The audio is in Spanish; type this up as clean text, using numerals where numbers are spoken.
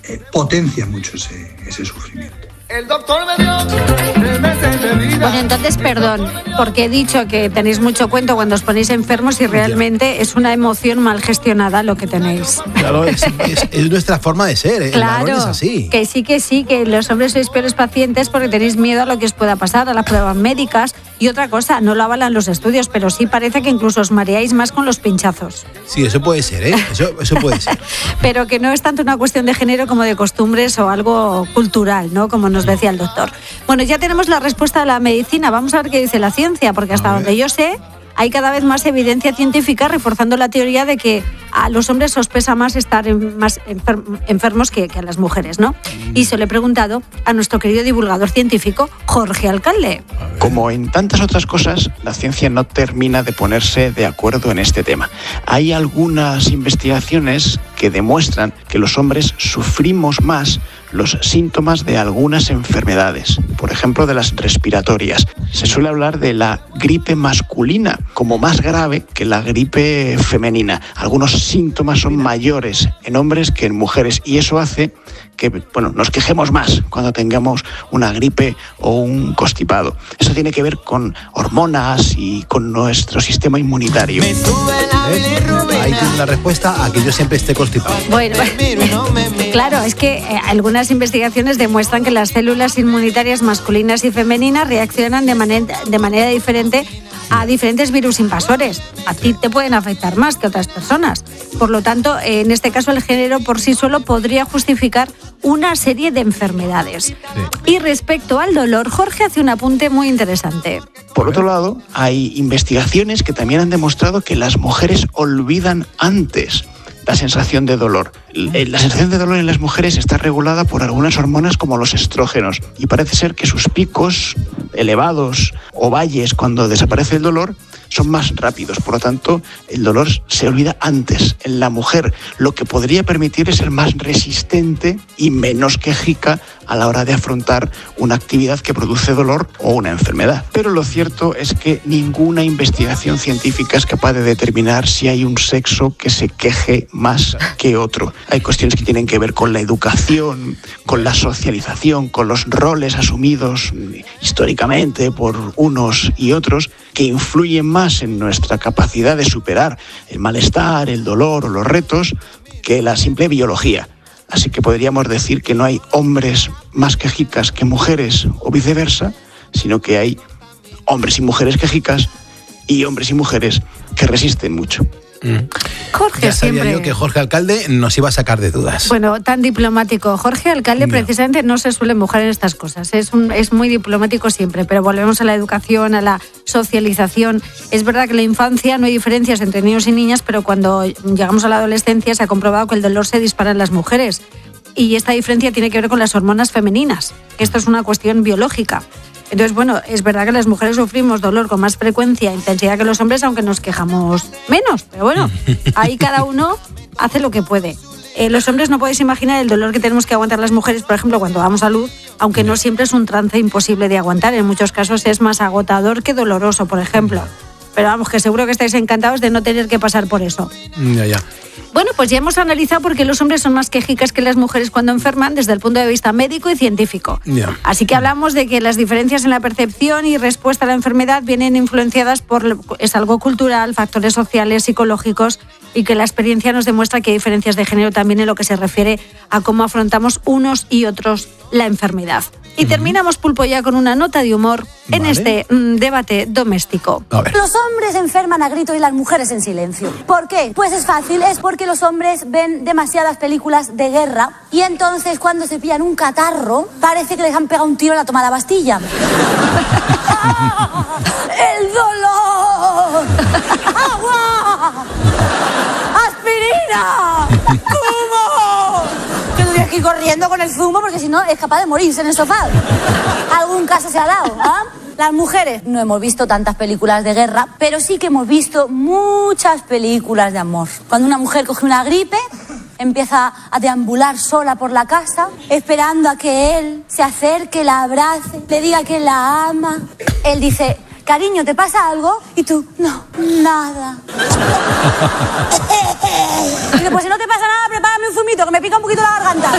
potencia mucho ese sufrimiento. El doctor me dio 3 meses de vida. Bueno, entonces, perdón, porque he dicho que tenéis mucho cuento cuando os ponéis enfermos y realmente es una emoción mal gestionada lo que tenéis. Claro, es nuestra forma de ser, Claro, el varón es así. que sí, que los hombres sois peores pacientes porque tenéis miedo a lo que os pueda pasar, a las pruebas médicas. Y otra cosa, no lo avalan los estudios, pero sí parece que incluso os mareáis más con los pinchazos. Sí, eso puede ser, eso puede ser. Pero que no es tanto una cuestión de género como de costumbres o algo cultural, ¿no? Como nos decía el doctor. Bueno, ya tenemos la respuesta de la medicina. Vamos a ver qué dice la ciencia, porque hasta donde yo sé, hay cada vez más evidencia científica reforzando la teoría de que a los hombres os pesa más estar más enfermos que a las mujeres, ¿no? Y se lo he preguntado a nuestro querido divulgador científico, Jorge Alcalde. Como en tantas otras cosas, la ciencia no termina de ponerse de acuerdo en este tema. Hay algunas investigaciones que demuestran que los hombres sufrimos más los síntomas de algunas enfermedades, por ejemplo de las respiratorias. Se suele hablar de la gripe masculina como más grave que la gripe femenina. Algunos síntomas son mayores en hombres que en mujeres y eso hace que nos quejemos más cuando tengamos una gripe o un constipado. Eso tiene que ver con hormonas y con nuestro sistema inmunitario. Ahí tiene la respuesta a que yo siempre esté constipado. Bueno, claro, es que algunas investigaciones demuestran que las células inmunitarias masculinas y femeninas reaccionan de manera diferente a diferentes virus invasores. A ti te pueden afectar más que a otras personas. Por lo tanto, en este caso el género por sí solo podría justificar una serie de enfermedades. Sí. Y respecto al dolor, Jorge hace un apunte muy interesante. Por otro lado, hay investigaciones que también han demostrado que las mujeres olvidan antes la sensación de dolor. La sensación de dolor en las mujeres está regulada por algunas hormonas como los estrógenos y parece ser que sus picos elevados o valles cuando desaparece el dolor son más rápidos, por lo tanto el dolor se olvida antes en la mujer, lo que podría permitir ser más resistente y menos quejica a la hora de afrontar una actividad que produce dolor o una enfermedad. Pero lo cierto es que ninguna investigación científica es capaz de determinar si hay un sexo que se queje más que otro. Hay cuestiones que tienen que ver con la educación, con la socialización, con los roles asumidos históricamente por unos y otros que influyen más en nuestra capacidad de superar el malestar, el dolor o los retos que la simple biología. Así que podríamos decir que no hay hombres más quejicas que mujeres o viceversa, sino que hay hombres y mujeres quejicas y hombres y mujeres que resisten mucho. Jorge ya sabía siempre... yo que Jorge Alcalde nos iba a sacar de dudas. Bueno, tan diplomático. Jorge Alcalde precisamente no se suele mojar en estas cosas. Es muy diplomático siempre, pero volvemos a la educación, a la socialización. Es verdad que en la infancia no hay diferencias entre niños y niñas, pero cuando llegamos a la adolescencia se ha comprobado que el dolor se dispara en las mujeres. Y esta diferencia tiene que ver con las hormonas femeninas. Esto es una cuestión biológica. Entonces, bueno, es verdad que las mujeres sufrimos dolor con más frecuencia e intensidad que los hombres, aunque nos quejamos menos. Pero bueno, ahí cada uno hace lo que puede. Los hombres no podéis imaginar el dolor que tenemos que aguantar las mujeres, por ejemplo, cuando damos a luz, aunque no siempre es un trance imposible de aguantar. En muchos casos es más agotador que doloroso, por ejemplo. Pero vamos, que seguro que estáis encantados de no tener que pasar por eso. Ya. Bueno, pues ya hemos analizado por qué los hombres son más quejicas que las mujeres cuando enferman desde el punto de vista médico y científico. Así que hablamos de que las diferencias en la percepción y respuesta a la enfermedad vienen influenciadas por es algo cultural, factores sociales, psicológicos, y que la experiencia nos demuestra que hay diferencias de género también en lo que se refiere a cómo afrontamos unos y otros la enfermedad. Y terminamos, Pulpo, ya con una nota de humor en este debate doméstico. Los hombres enferman a grito y las mujeres en silencio. ¿Por qué? Pues es fácil, es porque los hombres ven demasiadas películas de guerra y entonces cuando se pillan un catarro parece que les han pegado un tiro en la toma de la Bastilla. ¡Ah! ¡El dolor! ¡Agua! ¡Aspirina! ¡Zumo! Que tendría que ir corriendo con el zumo porque si no es capaz de morirse en el sofá. Algún caso se ha dado, ¿ah? Las mujeres no hemos visto tantas películas de guerra, pero sí que hemos visto muchas películas de amor. Cuando una mujer coge una gripe, empieza a deambular sola por la casa, esperando a que él se acerque, la abrace, le diga que la ama. Él dice, cariño, ¿te pasa algo? Y tú, no, nada. Y dice, pues si no te pasa nada, prepárame un zumito que me pica un poquito la garganta.